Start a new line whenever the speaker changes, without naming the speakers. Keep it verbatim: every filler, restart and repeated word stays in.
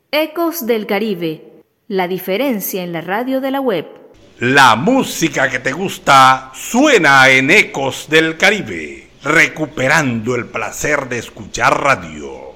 Ecos del Caribe, la diferencia en la radio de la web.
La música que te gusta suena en Ecos del Caribe, recuperando el placer de escuchar radio.